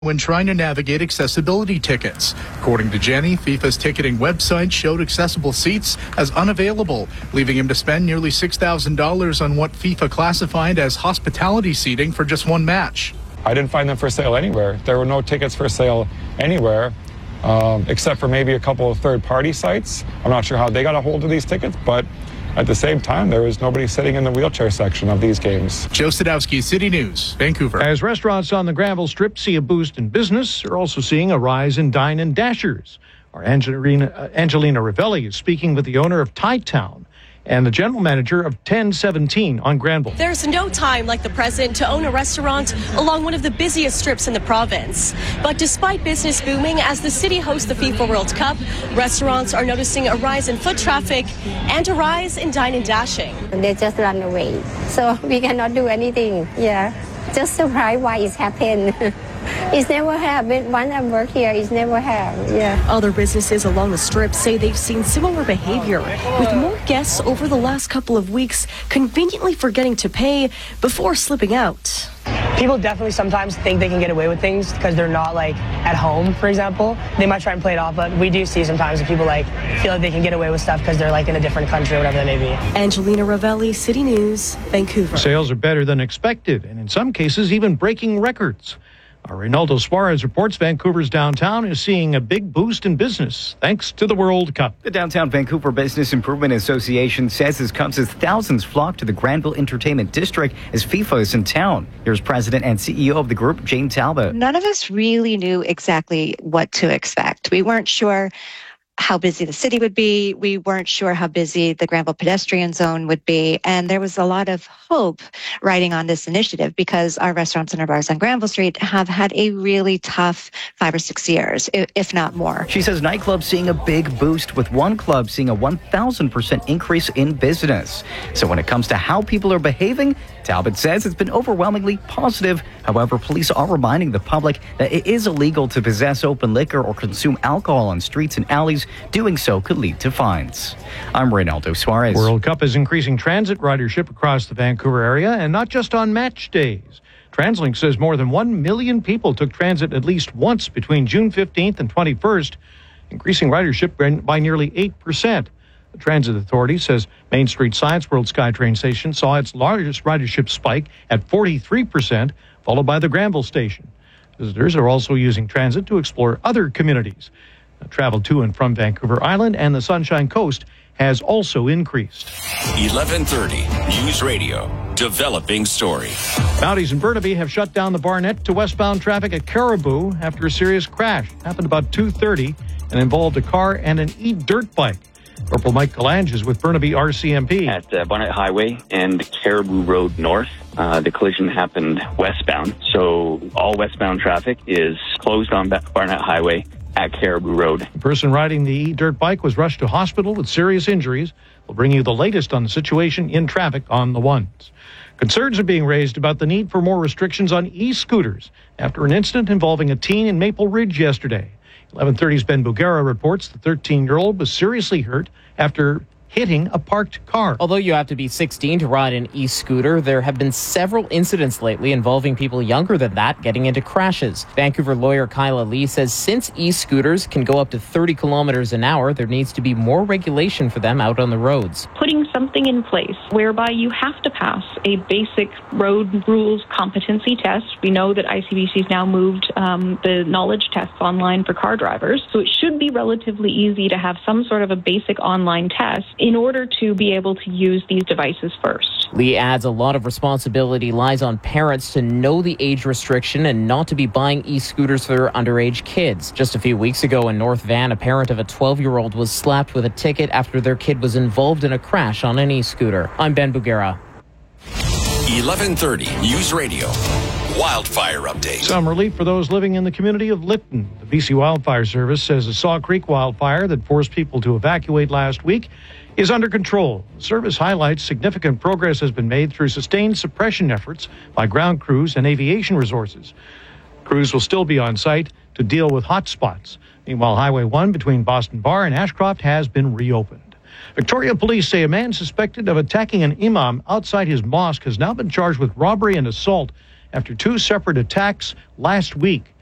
when trying to navigate accessibility tickets. According to Jenny, FIFA's ticketing website showed accessible seats as unavailable, leaving him to spend nearly $6,000 on what FIFA classified as hospitality seating for just one match. I didn't find them for sale anywhere. There were no tickets for sale anywhere, except for maybe a couple of third-party sites. I'm not sure how they got a hold of these tickets, but at the same time, there was nobody sitting in the wheelchair section of these games. Joe Sadowski, City News, Vancouver. As restaurants on the Granville Strip see a boost in business, they're also seeing a rise in dine and dashers. Our Angelina Ravelli is speaking with the owner of Thai Town and the general manager of 1017 on Granville. There's no time like the present to own a restaurant along one of the busiest strips in the province. But despite business booming as the city hosts the FIFA World Cup, restaurants are noticing a rise in foot traffic and a rise in dine and dashing. They just run away, so we cannot do anything. Yeah, just surprised why it's happened. It's never happened. When I work here, it's never happened. Yeah. Other businesses along the strip say they've seen similar behavior, with more guests over the last couple of weeks conveniently forgetting to pay before slipping out. People definitely sometimes think they can get away with things because they're not like at home, for example. They might try and play it off, but we do see sometimes that people like feel like they can get away with stuff because they're like in a different country or whatever that may be. Angelina Ravelli, City News, Vancouver. Sales are better than expected, and in some cases even breaking records. Our Reynaldo Suarez reports Vancouver's downtown is seeing a big boost in business thanks to the World Cup. The Downtown Vancouver Business Improvement Association says this comes as thousands flock to the Granville Entertainment District as FIFA is in town. Here's President and CEO of the group, Jane Talbot. None of us really knew exactly what to expect. We weren't sure how busy the city would be. We weren't sure how busy the Granville pedestrian zone would be. And there was a lot of hope riding on this initiative because our restaurants and our bars on Granville Street have had a really tough 5 or 6 years, if not more. She says nightclubs seeing a big boost, with one club seeing a 1,000% increase in business. So when it comes to how people are behaving, Talbot says it's been overwhelmingly positive. However, police are reminding the public that it is illegal to possess open liquor or consume alcohol on streets and alleys. Doing so could lead to fines. I'm Reynaldo Suarez. World Cup is increasing transit ridership across the Vancouver area, and not just on match days. TransLink says more than 1 million people took transit at least once between June 15th and 21st, increasing ridership by nearly 8%. The Transit Authority says Main Street Science World SkyTrain station saw its largest ridership spike at 43%, followed by the Granville station. Visitors are also using transit to explore other communities. Travel to and from Vancouver Island and the Sunshine Coast has also increased. 1130 News Radio, developing story. Mounties and Burnaby have shut down the Barnett to westbound traffic at Caribou after a serious crash. It happened about 2:30 and involved a car and an e-dirt bike. Corporal Mike Galange is with Burnaby RCMP. At Barnett Highway and Caribou Road North, the collision happened westbound. So all westbound traffic is closed on Barnett Highway at Caribou Road. The person riding the e-dirt bike was rushed to hospital with serious injuries. We'll bring you the latest on the situation in traffic on the ones. Concerns are being raised about the need for more restrictions on e-scooters after an incident involving a teen in Maple Ridge yesterday. 1130's Ben Bugera reports the 13-year-old was seriously hurt after hitting a parked car. Although you have to be 16 to ride an e-scooter, there have been several incidents lately involving people younger than that getting into crashes. Vancouver lawyer Kyla Lee says since e-scooters can go up to 30 kilometers an hour, there needs to be more regulation for them out on the roads. Putting something in place whereby you have to pass a basic road rules competency test. We know that ICBC's now moved the knowledge tests online for car drivers, so it should be relatively easy to have some sort of a basic online test in order to be able to use these devices first. Lee adds a lot of responsibility lies on parents to know the age restriction and not to be buying e-scooters for their underage kids. Just a few weeks ago in North Van, a parent of a 12-year-old was slapped with a ticket after their kid was involved in a crash on an e-scooter. I'm Ben Bugera. 1130 News Radio. Wildfire update. Some relief for those living in the community of Lytton. The BC Wildfire Service says the Saw Creek wildfire that forced people to evacuate last week is under control. The service highlights significant progress has been made through sustained suppression efforts by ground crews and aviation resources. Crews will still be on site to deal with hot spots. Meanwhile, Highway 1 between Boston Bar and Ashcroft has been reopened. Victoria police say a man suspected of attacking an imam outside his mosque has now been charged with robbery and assault after 2 separate attacks last week.